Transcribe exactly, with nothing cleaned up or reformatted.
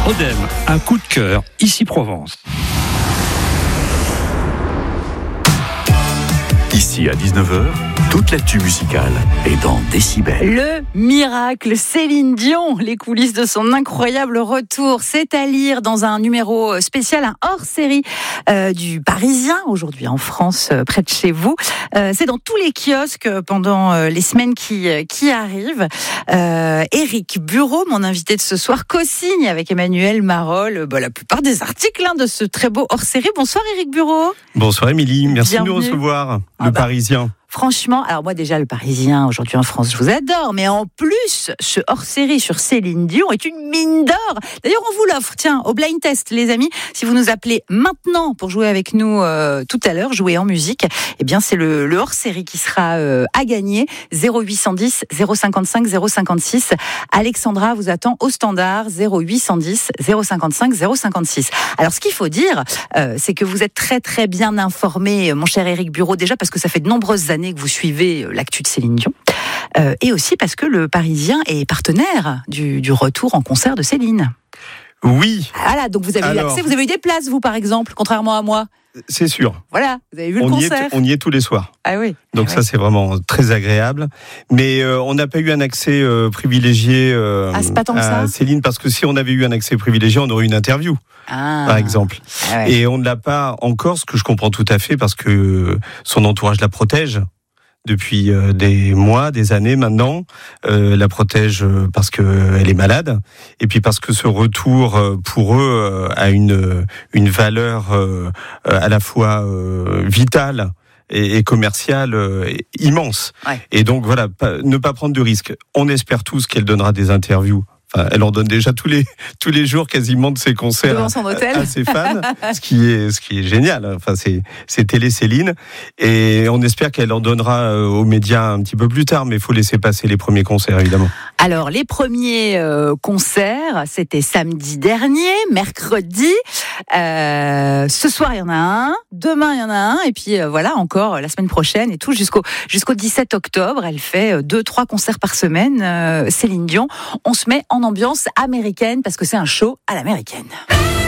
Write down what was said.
Odem, un coup de cœur, ici Provence. Ici à dix-neuf heures, toute l'actu musicale est dans Décibel. Le miracle Céline Dion, les coulisses de son incroyable retour, c'est à lire dans un numéro spécial, un hors-série euh, du Parisien, aujourd'hui en France, euh, près de chez vous. Euh, c'est dans tous les kiosques pendant euh, les semaines qui, qui arrivent. Euh, Éric Bureau, mon invité de ce soir, co-signe avec Emmanuel Marolles bah, la plupart des articles hein, de ce très beau hors-série. Bonsoir Éric Bureau. Bonsoir Émilie, merci Bienvenue. de nous recevoir, Ah le bah. Parisien. Franchement, alors moi déjà le Parisien aujourd'hui en France, je vous adore, mais en plus ce hors-série sur Céline Dion est une mine d'or. D'ailleurs, on vous l'offre, tiens, au blind test, les amis. Si vous nous appelez maintenant pour jouer avec nous euh, tout à l'heure, jouer en musique, eh bien c'est le, le hors-série qui sera euh, à gagner. zéro huit cent dix, zéro cinquante-cinq, zéro cinquante-six. Alexandra vous attend au standard zéro huit cent dix, zéro cinquante-cinq, zéro cinquante-six. Alors ce qu'il faut dire, euh, c'est que vous êtes très très bien informé, mon cher Éric Bureau, déjà parce que ça fait de nombreuses années que vous suivez l'actu de Céline Dion, euh, et aussi parce que le Parisien est partenaire du, du retour en concert de Céline. Oui. Voilà, donc vous avez Alors, eu accès, vous avez eu des places, vous par exemple, contrairement à moi. C'est sûr. Voilà, vous avez vu le On y, concert. est, on y est tous les soirs. Ah oui. Donc ah ça, oui. c'est vraiment très agréable. Mais euh, on n'a pas eu un accès euh, privilégié euh, Ah, c'est pas tant que à ça Céline, parce que si on avait eu un accès privilégié, on aurait eu une interview, Ah. par exemple. Ah ouais. Et on ne l'a pas encore, ce que je comprends tout à fait, parce que son entourage la protège. Depuis euh, des mois, des années maintenant, euh, la protège euh, parce qu'elle est malade, et puis parce que ce retour euh, pour eux euh, a une une valeur euh, à la fois euh, vitale et, et commerciale euh, immense. Ouais. Et donc voilà, pas, ne pas prendre de risques. On espère tous qu'elle donnera des interviews. Enfin, elle en donne déjà tous les tous les jours quasiment de ses concerts Devant son hôtel. à, à ses fans, ce qui est ce qui est génial. Enfin, c'est c'est télé Céline, et on espère qu'elle en donnera aux médias un petit peu plus tard, mais il faut laisser passer les premiers concerts évidemment. Alors, les premiers euh, concerts, c'était samedi dernier, mercredi. Euh, ce soir, il y en a un. Demain, il y en a un. Et puis, euh, voilà, encore la semaine prochaine et tout, jusqu'au, jusqu'au dix-sept octobre. Elle fait deux, trois concerts par semaine, euh, Céline Dion. On se met en ambiance américaine parce que c'est un show à l'américaine.